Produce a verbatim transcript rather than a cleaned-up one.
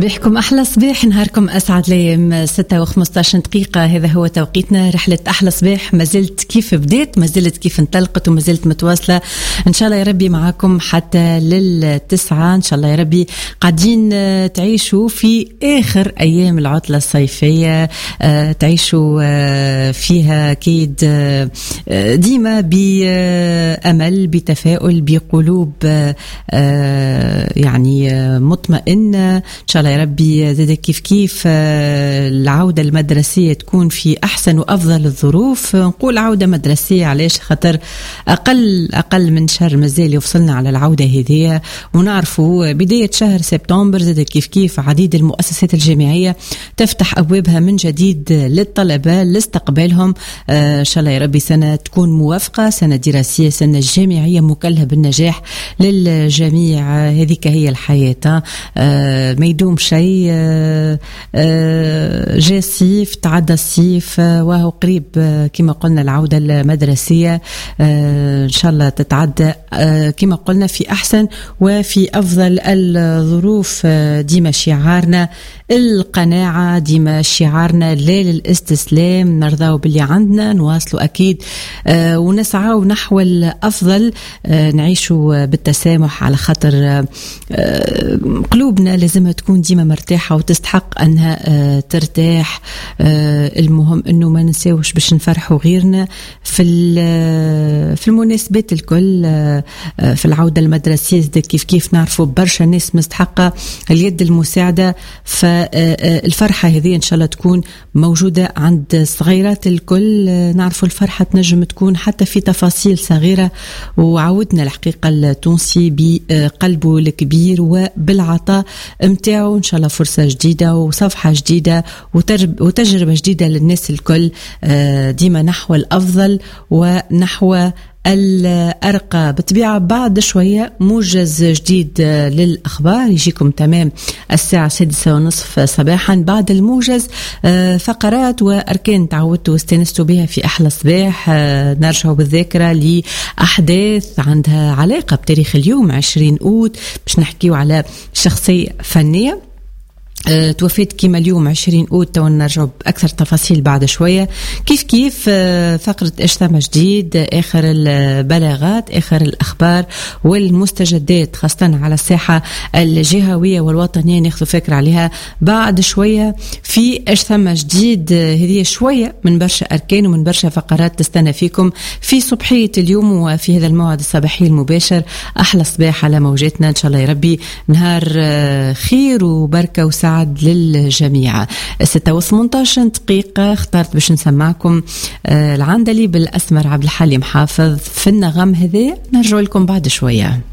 صباحكم أحلى صباح، نهاركم أسعد. ليم ستة وخمسطاش دقيقة، هذا هو توقيتنا. رحلة أحلى صباح ما زلت كيف بديت، ما زلت كيف انطلقت وما زلت متواصلة إن شاء الله يا ربي معاكم حتى للتسعة إن شاء الله يا ربي. قاعدين تعيشوا في آخر أيام العطلة الصيفية، تعيشوا فيها كيد ديما بأمل بتفاؤل بقلوب يعني مطمئنة إن شاء الله يا ربي. زاد كيف كيف العودة المدرسية تكون في أحسن وأفضل الظروف. نقول عودة مدرسية علاش؟ خاطر أقل أقل من شهر مازال يوصلنا على العودة هذه، ونعرفوا بداية شهر سبتمبر زاد كيف كيف عديد المؤسسات الجامعية تفتح أبوابها من جديد للطلبة لاستقبالهم. إن شاء الله يا ربي سنة تكون موافقة، سنة دراسية، سنة جامعية مكلها بالنجاح للجميع. هذيك هي الحياة، ما يدوم شيء. جاء الصيف، تعدى الصيف وهو قريب كما قلنا العودة المدرسية. إن شاء الله تتعدى كما قلنا في أحسن وفي أفضل الظروف. ديما شعارنا القناعة، ديما شعارنا لا للاستسلام، نرضاو باللي عندنا، نواصلوا أكيد ونسعى نحو الأفضل، نعيشوا بالتسامح على خاطر قلوبنا لازم تكون ديما مرتاحة وتستحق أنها ترتاح. المهم أنه ما ننساوش باش نفرحوا غيرنا في في المناسبات الكل. في العودة المدرسية كيف كيف نعرفوا برشا ناس مستحقة اليد المساعدة، فالفرحة هذه إن شاء الله تكون موجودة عند الصغيرات الكل. نعرفوا الفرحة تنجم تكون حتى في تفاصيل صغيرة، وعودنا الحقيقة التونسي بقلبه الكبير وبالعطاء متاعه. إن شاء الله فرصة جديدة وصفحة جديدة وتجربة جديدة للناس الكل، ديما نحو الأفضل ونحو الأرقى. بطبيعة بعد شوية موجز جديد للأخبار يجيكم تمام الساعة السادسة ونصف صباحا. بعد الموجز فقرات وأركان تعودتوا واستنستوا بها في أحلى صباح. نرجعوا بالذاكرة لأحداث عندها علاقة بتاريخ اليوم عشرين أوت، باش نحكيوا على شخصية فنية أه توفيت كيما اليوم عشرين أوت. ونرجع بأكثر تفاصيل بعد شوية. كيف كيف أه فقرة إيش ثم جديد، آخر البلاغات، آخر الأخبار والمستجدات خاصة على الساحة الجهوية والوطنية ناخذ فكرة عليها بعد شوية في إيش ثم جديد. هذه شوية من برشا أركان ومن برشا فقرات تستنى فيكم في صبحية اليوم وفي هذا الموعد الصباحي المباشر. أحلى صباح على موجتنا إن شاء الله يا ربي، نهار خير وبركة وسعادة للجميع. ستة وثمانطاش دقيقة اخترت باش نسمعكم العندلي بالأسمر عبد الحليم حافظ في النغم هذا. نرجع لكم بعد شوية.